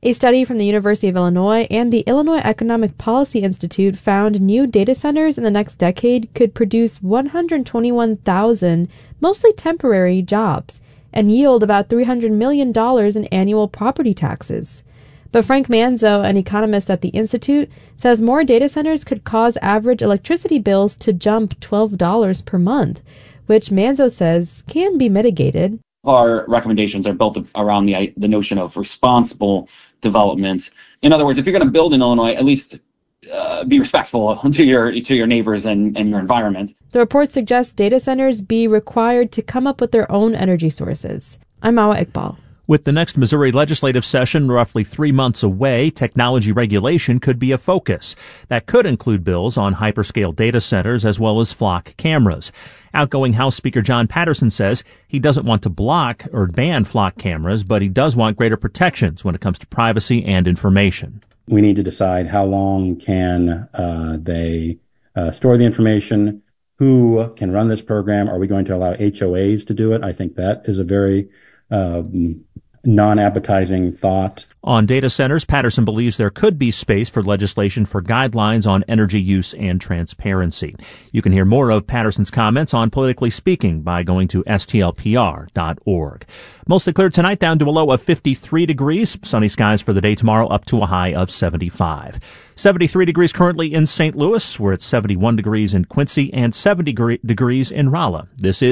A study from the University of Illinois and the Illinois Economic Policy Institute found new data centers in the next decade could produce 121,000, mostly temporary, jobs and yield about $300 million in annual property taxes. But Frank Manzo, an economist at the Institute, says more data centers could cause average electricity bills to jump $12 per month, which Manzo says can be mitigated. Our recommendations are built around the notion of responsible development. In other words, if you're going to build in Illinois, at least be respectful to your neighbors and your environment. The report suggests data centers be required to come up with their own energy sources. I'm Awa Iqbal. With the next Missouri legislative session roughly 3 months away, technology regulation could be a focus. That could include bills on hyperscale data centers as well as flock cameras. Outgoing House Speaker John Patterson says he doesn't want to block or ban flock cameras, but he does want greater protections when it comes to privacy and information. We need to decide how long can they store the information, who can run this program. Are we going to allow HOAs to do it? I think that is a very non-appetizing thought. On data centers, Patterson believes there could be space for legislation for guidelines on energy use and transparency. You can hear more of Patterson's comments on Politically Speaking by going to stlpr.org. Mostly clear tonight, down to a low of 53 degrees. Sunny skies for the day tomorrow, up to a high of 75. 73 degrees currently in St. Louis. We're at 71 degrees in Quincy and 70 degrees in Rolla. This is